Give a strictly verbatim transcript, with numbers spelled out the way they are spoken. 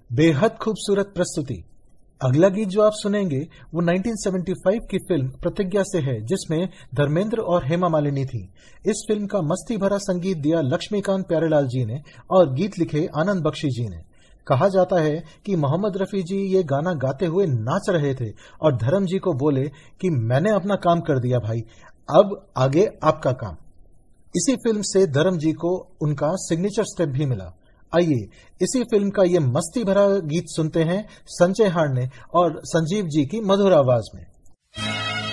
बेहद खूबसूरत प्रस्तुति। अगला गीत जो आप सुनेंगे वो उन्नीस सौ पचहत्तर की फिल्म प्रतिज्ञा से है, जिसमें धर्मेंद्र और हेमा मालिनी थी। इस फिल्म का मस्ती भरा संगीत दिया लक्ष्मीकांत प्यारेलाल जी ने और गीत लिखे आनंद बख्शी जी ने। कहा जाता है कि मोहम्मद रफी जी ये गाना गाते हुए नाच रहे थे और धर्म जी को बोले कि मैंने अपना काम कर दिया भाई, अब आगे आपका काम। इसी फिल्म से धर्म जी को उनका सिग्नेचर स्टेप भी मिला। आइए इसी फिल्म का ये मस्ती भरा गीत सुनते हैं संजय हार्ने और संजीव जी की मधुर आवाज में।